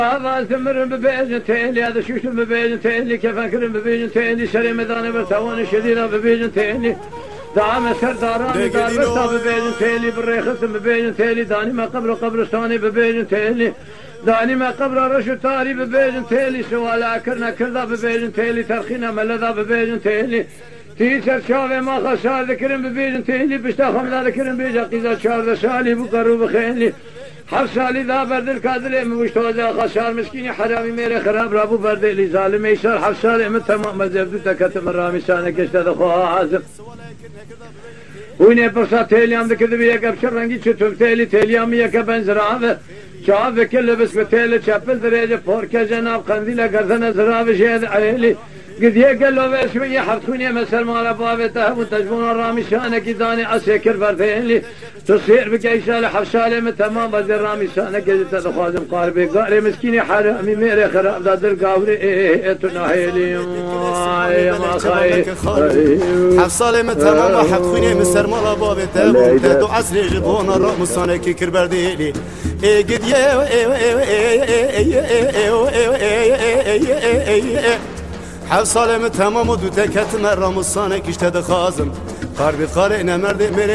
هذا ثمر ببيجن تيلي هذا شوش ببيجن تيلي كيف أكرم ببيجن تيلي شري مداني برتوان شدينا ببيجن تيلي دعم سرداراني دار برتا ببيجن تيلي بالريخس ببيجن تيلي داني ما قبرستاني ببيجن تيلي داني ما قبر رشو تاري ببيجن تيلي سوالا كرنا كردا ببيجن تيلي ترخينا ملذا ببيجن تيلي تيسر شافي ما خسار ذكرن ببيجن تيلي بشتاخم ذا ذكرن بيجا قيزا شار شالي بقرو بخيلي حفصالي ذا برد الكادر مشتوزا خسار مسكيني حرامي ميري خراب رابو برد لي ظالم يسار حفصالي من تمام مزبدو تكتم الرامي سانك اشتد خواه عازم ويني برصا تيليام ذكر بيك ابشر رنگي چتوب تيليام يك بنزرا شاف كل بس بتيل شابل درجه فورك جناب قنديل غزنا زراب شهد عيلي قد يقال له شويه حرتوني مثل ما لبابته وتجبون الرامي شانك داني عسكر بردين تصير بقيسال حفصالي من تمام بدر الرامي شانك تخازم قاربي قاري مسكيني حرامي ميري خراب دادر قاوري تناهيلي ما خاي حفصالي من تمام حرتوني مثل ما لبابته وتدو عسري جبون الرامي شانك كربرديلي قد حفصالي من تمام ودو تكتم الرامي شانك اشتد خازم قاربي قاري نمرد